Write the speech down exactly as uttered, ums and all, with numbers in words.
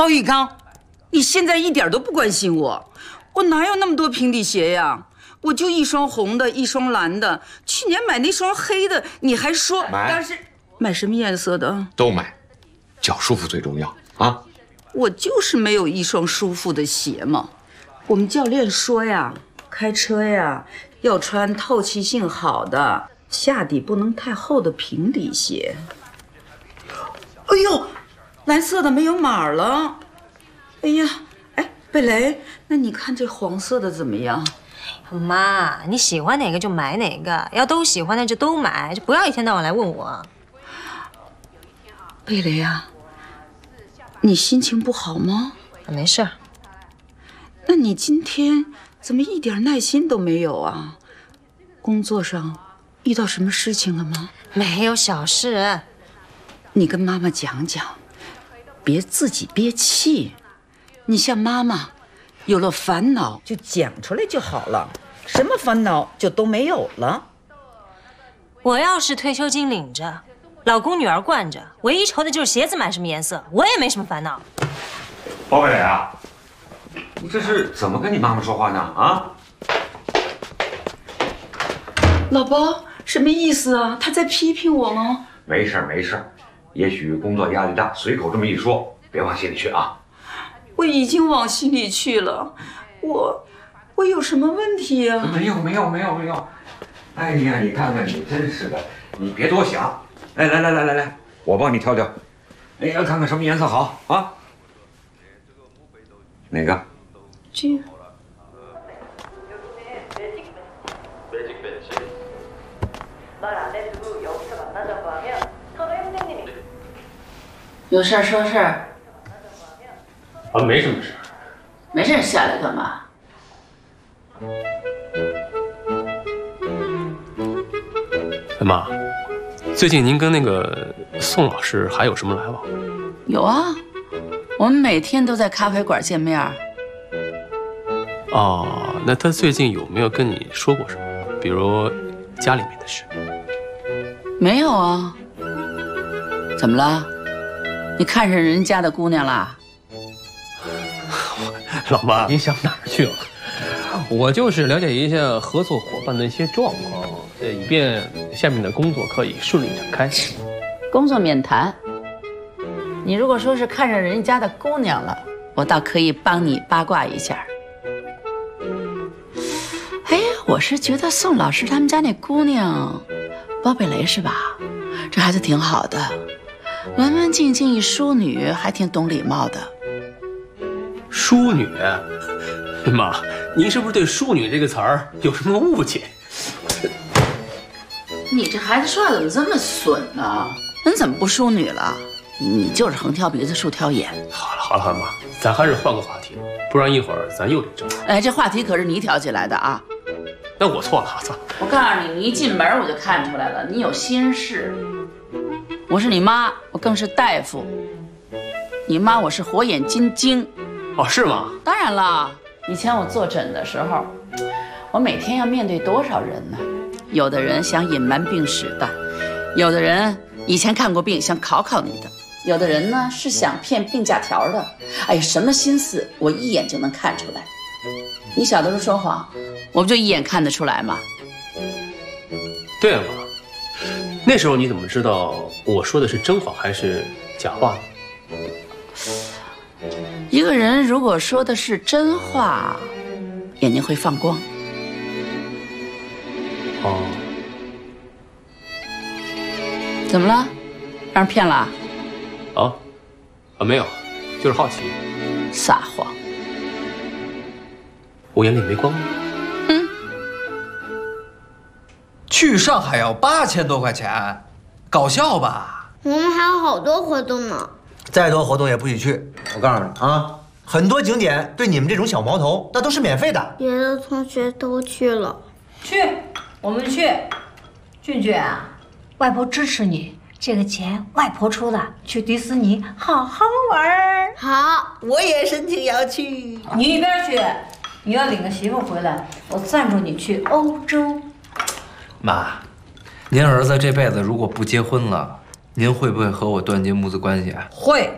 包玉刚，你现在一点都不关心我，我哪有那么多平底鞋呀？我就一双红的，一双蓝的。去年买那双黑的，你还说买， 但是买什么颜色的？ 都买，脚舒服最重要啊！ 我就是没有一双舒服的鞋嘛。我们教练说呀，开车呀要穿透气性好的，下底不能太厚的平底鞋。哎呦，蓝色的没有码了。哎呀，哎，贝雷，那你看这黄色的怎么样？ 妈，你喜欢哪个就买哪个，要都喜欢那就都买，就不要一天到晚来问我。 贝雷呀，你心情不好吗？ 没事。 那你今天怎么一点耐心都没有啊？工作上遇到什么事情了吗？ 没有小事。 你跟妈妈讲讲，别自己憋气。你像妈妈，有了烦恼就讲出来就好了，什么烦恼就都没有了。 我要是退休金领着，老公女儿惯着，唯一愁的就是鞋子买什么颜色，我也没什么烦恼。 包贝雷啊，你这是怎么跟你妈妈说话呢？啊？ 老包，什么意思啊？他在批评我吗？ 没事没事，也许工作压力大，随口这么一说，别往心里去啊。 我已经往心里去了，我我有什么问题啊？ 没有没有没有没有。哎呀，你看看你真是的，你别多想。来来来来来来，我帮你挑挑。哎呀，看看什么颜色好啊？哪个？ 这个。 有事儿说事儿。 啊，没什么事。 没事下来干嘛？ 哎妈，最近您跟那个宋老师还有什么来往？ 有啊，我们每天都在咖啡馆见面。 哦，那他最近有没有跟你说过什么？比如家里面的事？ 没有啊。怎么了？你看上人家的姑娘了？ 老妈，您想哪儿去了？我就是了解一下合作伙伴的一些状况，呃，以便下面的工作可以顺利展开。 工作免谈。你如果说是看上人家的姑娘了，我倒可以帮你八卦一下。哎，我是觉得宋老师他们家那姑娘，包贝雷是吧？这孩子挺好的，文文静静一淑女，还挺懂礼貌的。 淑女，妈，您是不是对淑女这个词儿有什么误解？ 你这孩子说话怎么这么损呢？你怎么不淑女了？你就是横挑鼻子竖挑眼。 好了好了，妈，咱还是换个话题，不然一会儿咱又得争。 哎，这话题可是你挑起来的啊！ 那我错了，操！ 我告诉你，你一进门我就看出来了，你有心事。我是你妈，我更是大夫。你妈我是火眼金睛。 哦，是吗？ 当然了，以前我坐诊的时候，我每天要面对多少人呢？有的人想隐瞒病史的，有的人以前看过病想考考你的，有的人呢是想骗病假条的。哎，什么心思我一眼就能看出来。你小的时候说谎，我不就一眼看得出来吗？ 对啊，妈，那时候你怎么知道我说的是真话还是假话呢？ 一个人如果说的是真话，眼睛会放光。 哦， 怎么了？让人骗了？ 啊，啊，没有，就是好奇。 撒谎！ 我眼里没光吗？ 嗯。 去上海要八千多块钱，搞笑吧？ 我们还有好多活动呢。 再多活动也不许去。我告诉你啊，很多景点对你们这种小毛头那都是免费的。 别的同学都去了。 去，我们去。俊俊啊，外婆支持你，这个钱外婆出的，去迪士尼好好玩。 好， 我也申请要去。 你一边去，你要领个媳妇回来，我赞助你去欧洲。 妈，您儿子这辈子如果不结婚了，您会不会和我断绝母子关系啊？ 会。